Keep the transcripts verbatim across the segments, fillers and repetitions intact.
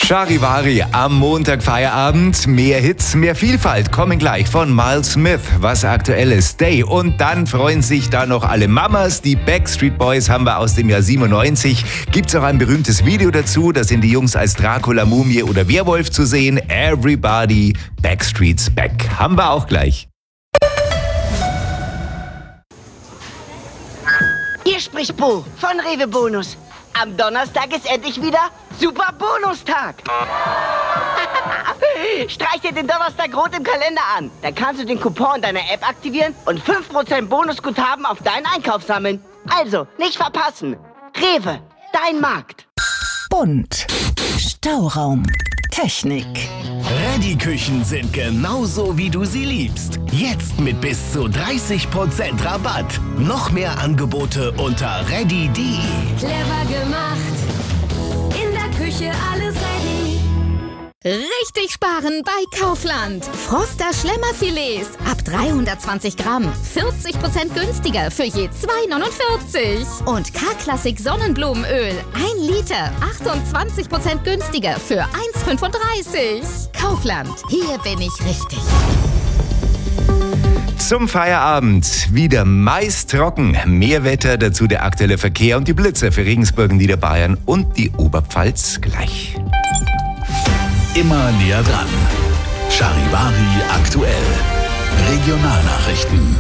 Charivari am Montag Feierabend. Mehr Hits, mehr Vielfalt kommen gleich von Miles Smith. Was aktuell ist, Stay. Und dann freuen sich da noch alle Mamas. Die Backstreet Boys haben wir aus dem Jahr siebenundneunzig. Gibt's auch ein berühmtes Video dazu. Da sind die Jungs als Dracula, Mumie oder Werwolf zu sehen. Everybody, Backstreet's back. Haben wir auch gleich. Hier spricht Bo von Rewe Bonus. Am Donnerstag ist endlich wieder Super Bonustag. Streich dir den Donnerstag rot im Kalender an. Dann kannst du den Coupon deiner App aktivieren und fünf Prozent Bonusguthaben auf deinen Einkauf sammeln. Also, nicht verpassen. Rewe, dein Markt. Bunt. Stauraum. Technik. Reddy-Küchen sind genauso, wie du sie liebst. Jetzt mit bis zu dreißig Prozent Rabatt. Noch mehr Angebote unter reddy punkt de. Clever gemacht. In der Küche alles ready. Richtig sparen bei Kaufland. Froster Schlemmerfilets ab dreihundertzwanzig Gramm. vierzig Prozent günstiger für je zwei neunundvierzig. Und K-Klassik Sonnenblumenöl. ein Liter. achtundzwanzig Prozent günstiger für eins fünfunddreißig. Kaufland. Hier bin ich richtig. Zum Feierabend wieder meist trocken. Mehr Wetter, dazu der aktuelle Verkehr und die Blitzer für Regensburg, Niederbayern und die Oberpfalz gleich. Immer näher dran. Charivari aktuell. Regionalnachrichten.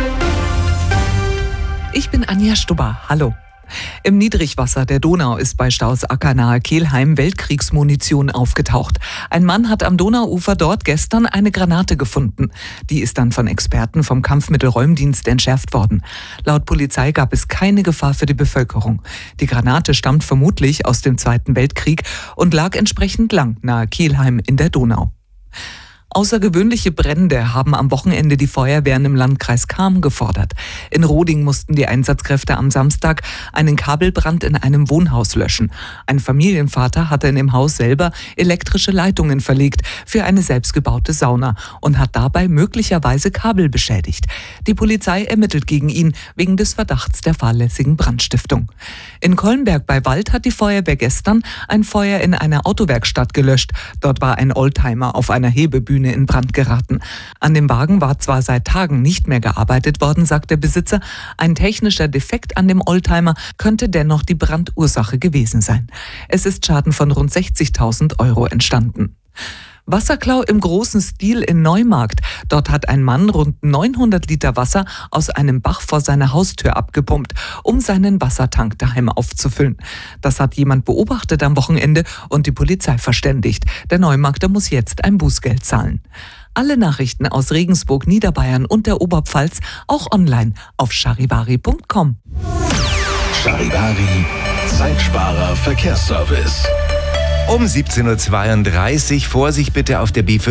Ich bin Anja Stubber. Hallo. Im Niedrigwasser der Donau ist bei Stausacker nahe Kelheim Weltkriegsmunition aufgetaucht. Ein Mann hat am Donauufer dort gestern eine Granate gefunden. Die ist dann von Experten vom Kampfmittelräumdienst entschärft worden. Laut Polizei gab es keine Gefahr für die Bevölkerung. Die Granate stammt vermutlich aus dem Zweiten Weltkrieg und lag entsprechend lang nahe Kelheim in der Donau. Außergewöhnliche Brände haben am Wochenende die Feuerwehren im Landkreis Cham gefordert. In Roding mussten die Einsatzkräfte am Samstag einen Kabelbrand in einem Wohnhaus löschen. Ein Familienvater hatte in dem Haus selber elektrische Leitungen verlegt für eine selbstgebaute Sauna und hat dabei möglicherweise Kabel beschädigt. Die Polizei ermittelt gegen ihn wegen des Verdachts der fahrlässigen Brandstiftung. In Kollenberg bei Wald hat die Feuerwehr gestern ein Feuer in einer Autowerkstatt gelöscht. Dort war ein Oldtimer auf einer Hebebühne in Brand geraten. An dem Wagen war zwar seit Tagen nicht mehr gearbeitet worden, sagt der Besitzer. Ein technischer Defekt an dem Oldtimer könnte dennoch die Brandursache gewesen sein. Es ist Schaden von rund sechzigtausend Euro entstanden. Wasserklau im großen Stil in Neumarkt. Dort hat ein Mann rund neunhundert Liter Wasser aus einem Bach vor seiner Haustür abgepumpt, um seinen Wassertank daheim aufzufüllen. Das hat jemand beobachtet am Wochenende und die Polizei verständigt. Der Neumarkter muss jetzt ein Bußgeld zahlen. Alle Nachrichten aus Regensburg, Niederbayern und der Oberpfalz auch online auf charivari punkt com. Charivari, Zeitsparer Verkehrsservice. Um siebzehn Uhr zweiunddreißig, Vorsicht bitte auf der B fünf.